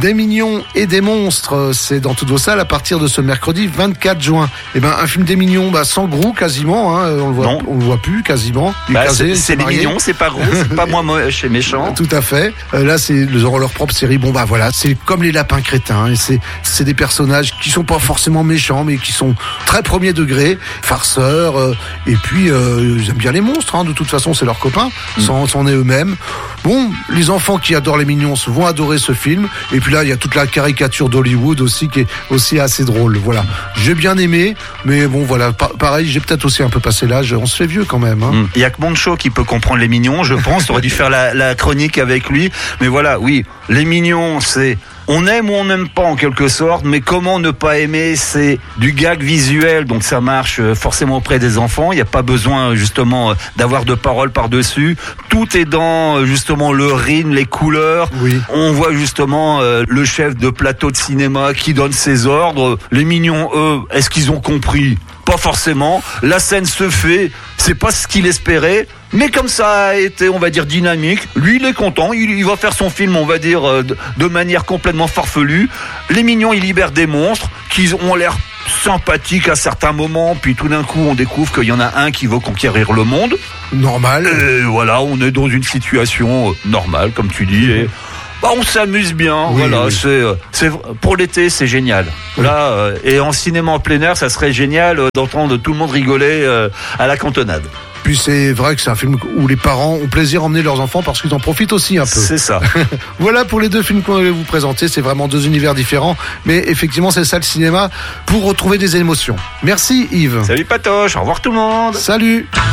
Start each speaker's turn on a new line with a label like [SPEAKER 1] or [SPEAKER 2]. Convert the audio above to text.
[SPEAKER 1] Des mignons et des monstres, c'est dans toutes vos salles à partir de ce mercredi 24 juin. Eh ben, un film des mignons, sans Grou quasiment, hein, on le voit plus quasiment.
[SPEAKER 2] C'est des mignons, c'est pas Grou, c'est pas moi moche et méchant.
[SPEAKER 1] Tout à fait. Là, ils auront leur propre série. Voilà, c'est comme les lapins crétins. Et c'est des personnages qui sont pas forcément méchants, mais qui sont très premier degré, farceurs. Et puis, ils aiment bien les monstres. Hein, de toute façon, c'est leurs copains. C'en est eux-mêmes. Bon, les enfants qui adorent les mignons vont adorer ce film. Et puis là, il y a toute la caricature d'Hollywood aussi qui est aussi assez drôle. Voilà, j'ai bien aimé, mais bon, voilà, pareil, j'ai peut-être aussi un peu passé l'âge. On se fait vieux quand même. Hein.
[SPEAKER 2] Il y a que Moncho qui peut comprendre les mignons, je pense. T'aurais dû faire la chronique avec lui. Mais voilà, oui, les mignons, c'est... On aime ou on n'aime pas en quelque sorte, mais comment ne pas aimer? C'est du gag visuel, donc ça marche forcément auprès des enfants. Il n'y a pas besoin justement d'avoir de paroles par-dessus. Tout est dans justement le rythme, les couleurs.
[SPEAKER 1] Oui.
[SPEAKER 2] On voit justement le chef de plateau de cinéma qui donne ses ordres. Les mignons, eux, est-ce qu'ils ont compris? Pas forcément. La scène se fait, c'est pas ce qu'il espérait. Mais comme ça a été, on va dire, dynamique, lui, il est content, il va faire son film, on va dire, de manière complètement farfelue. Les mignons, ils libèrent des monstres qui ont l'air sympathiques à certains moments, puis tout d'un coup, on découvre qu'il y en a un qui veut conquérir le monde.
[SPEAKER 1] Normal.
[SPEAKER 2] Et voilà, on est dans une situation normale, comme tu dis, et... on s'amuse bien,
[SPEAKER 1] oui,
[SPEAKER 2] voilà.
[SPEAKER 1] Oui.
[SPEAKER 2] C'est pour l'été, c'est génial. Oui. Là, et en cinéma en plein air, ça serait génial d'entendre tout le monde rigoler à la cantonade.
[SPEAKER 1] Puis c'est vrai que c'est un film où les parents ont plaisir à emmener leurs enfants parce qu'ils en profitent aussi un peu.
[SPEAKER 2] C'est ça.
[SPEAKER 1] Voilà pour les deux films qu'on allait vous présenter. C'est vraiment deux univers différents. Mais effectivement, c'est ça le cinéma pour retrouver des émotions. Merci Yves.
[SPEAKER 2] Salut Patoche, au revoir tout le monde.
[SPEAKER 1] Salut.